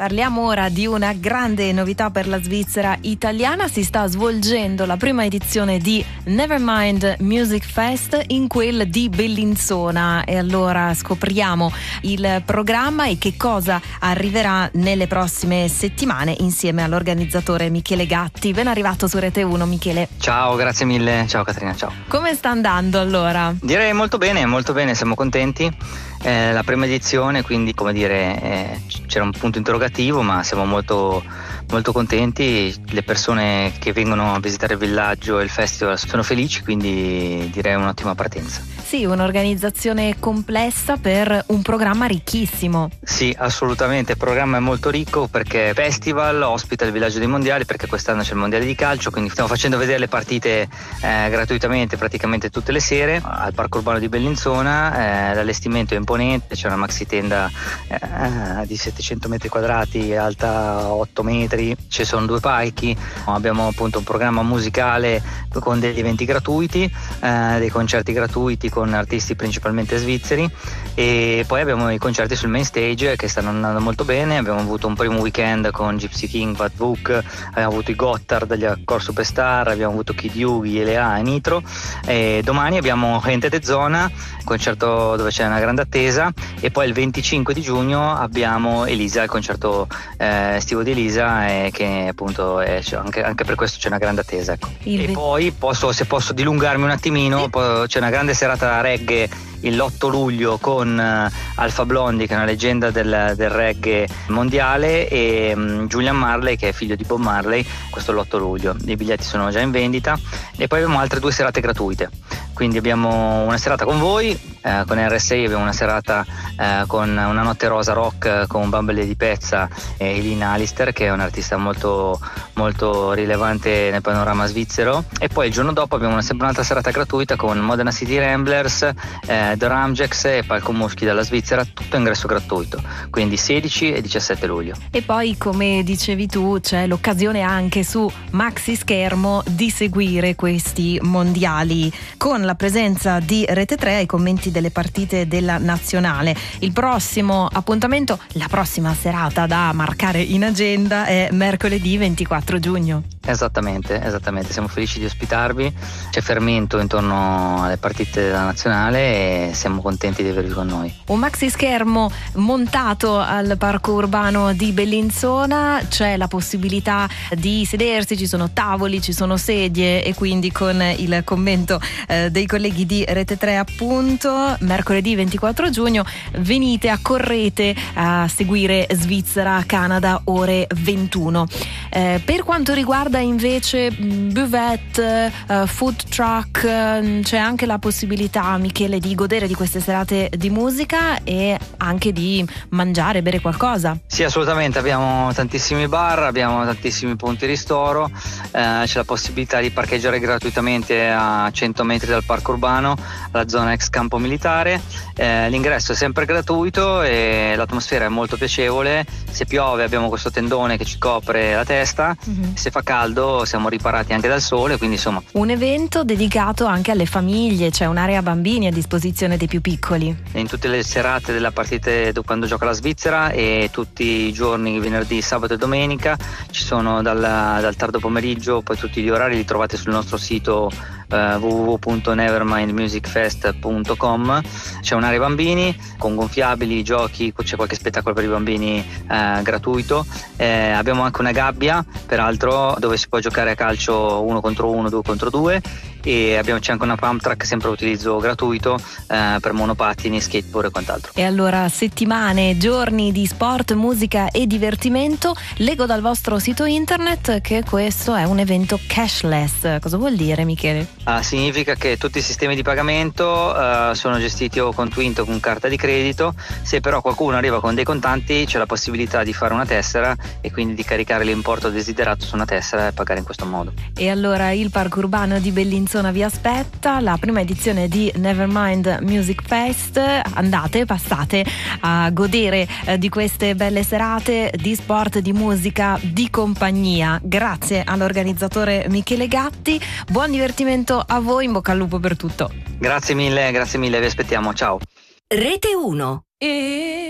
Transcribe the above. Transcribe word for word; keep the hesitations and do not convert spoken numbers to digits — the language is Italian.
Parliamo ora di una grande novità per la Svizzera italiana. Si sta svolgendo la prima edizione di Nevermind Music Fest in quel di Bellinzona, e allora scopriamo il programma e che cosa arriverà nelle prossime settimane insieme all'organizzatore Michele Gatti. Ben arrivato su Rete uno, Michele. Ciao, grazie mille. Ciao Caterina, ciao. Come sta andando allora? Direi molto bene, molto bene, siamo contenti. Eh, la prima edizione, quindi come dire, eh, c'era un punto interrogativo, ma siamo molto, molto contenti. Le persone che vengono a visitare il villaggio e il festival sono felici, quindi direi un'ottima partenza. Sì, un'organizzazione complessa per un programma ricchissimo. Sì, assolutamente, il programma è molto ricco perché festival ospita il villaggio dei mondiali, perché quest'anno c'è il mondiale di calcio, quindi stiamo facendo vedere le partite eh, gratuitamente praticamente tutte le sere al parco urbano di Bellinzona. Eh, l'allestimento è imponente, c'è una maxi tenda eh, di settecento metri quadrati, alta otto metri, ci sono due palchi, abbiamo appunto un programma musicale con degli eventi gratuiti, eh, dei concerti gratuiti con artisti principalmente svizzeri, e poi abbiamo i concerti sul main stage che stanno andando molto bene. Abbiamo avuto un primo weekend con Gypsy King, Pat Vuk, abbiamo avuto i Gotthard, gli Accord Superstar, abbiamo avuto Kid Yugi, L A e Nitro, e domani abbiamo Gente de Zona, concerto dove c'è una grande attesa, e poi il venticinque di giugno abbiamo Elisa, il concerto eh, estivo di Elisa, eh, che appunto è, cioè, anche, anche per questo c'è una grande attesa, ecco. E ve- poi posso, se posso dilungarmi un attimino, sì. C'è una grande serata reggae l'otto luglio con uh, Alpha Blondy, che è una leggenda del, del reggae mondiale, e um, Julian Marley, che è figlio di Bob Marley. Questo è l'otto luglio, i biglietti sono già in vendita, e poi abbiamo altre due serate gratuite. Quindi abbiamo una serata con voi, eh, con R S I, abbiamo una serata eh, con una notte rosa rock eh, con Bumble di Pezza e Elina Alister, che è un artista molto, molto rilevante nel panorama svizzero, e poi il giorno dopo abbiamo una, sempre un'altra serata gratuita con Modena City Ramblers, eh, The Ramjax e Palco Muschi dalla Svizzera, tutto ingresso gratuito, quindi sedici e diciassette luglio. E poi, come dicevi tu, c'è l'occasione anche su maxi schermo di seguire questi mondiali con la presenza di Rete tre ai commenti delle partite della nazionale. Il prossimo appuntamento, la prossima serata da marcare in agenda è mercoledì ventiquattro giugno. Esattamente, esattamente, siamo felici di ospitarvi, c'è fermento intorno alle partite della nazionale e siamo contenti di avervi con noi. Un maxi schermo montato al parco urbano di Bellinzona, c'è la possibilità di sedersi, ci sono tavoli, ci sono sedie, e quindi con il commento eh, dei colleghi di Rete tre appunto, mercoledì ventiquattro giugno venite, accorrete a seguire Svizzera-Canada ore ventuno. Eh, per quanto riguarda invece buvette, uh, food truck, uh, c'è anche la possibilità, Michele, di godere di queste serate di musica e anche di mangiare, bere qualcosa. Sì, assolutamente, abbiamo tantissimi bar, abbiamo tantissimi punti ristoro, eh, c'è la possibilità di parcheggiare gratuitamente a cento metri dal parco urbano, la zona ex campo militare. Eh, l'ingresso è sempre gratuito e l'atmosfera è molto piacevole. Se piove abbiamo questo tendone che ci copre la testa, mm-hmm. Se fa caldo siamo riparati anche dal sole, quindi insomma un evento dedicato anche alle famiglie, c'è un'area bambini a disposizione dei più piccoli. In tutte le serate della partita quando gioca la Svizzera e tutti i giorni, venerdì, sabato e domenica, ci sono dal, dal tardo pomeriggio, poi tutti gli orari li trovate sul nostro sito uh, w w w punto nevermind music fest punto com. C'è un'area bambini con gonfiabili, giochi, c'è qualche spettacolo per i bambini uh, gratuito, eh, abbiamo anche una gabbia peraltro dove si può giocare a calcio uno contro uno, due contro due, e abbiamo, c'è anche una pump track sempre a utilizzo gratuito eh, per monopattini, skateboard e quant'altro. E allora, settimane, giorni di sport, musica e divertimento. Leggo dal vostro sito internet che questo è un evento cashless. Cosa vuol dire, Michele? Ah, significa che tutti i sistemi di pagamento uh, sono gestiti o con Twint o con carta di credito. Se però qualcuno arriva con dei contanti, c'è la possibilità di fare una tessera e quindi di caricare l'importo desiderato su una tessera e pagare in questo modo. E allora il parco urbano di Bellinzona vi aspetta, la prima edizione di Nevermind Music Fest. Andate, passate a godere eh, di queste belle serate di sport, di musica, di compagnia. Grazie all'organizzatore Michele Gatti, buon divertimento a voi, in bocca al lupo per tutto. Grazie mille, grazie mille, vi aspettiamo, ciao. Rete uno. E...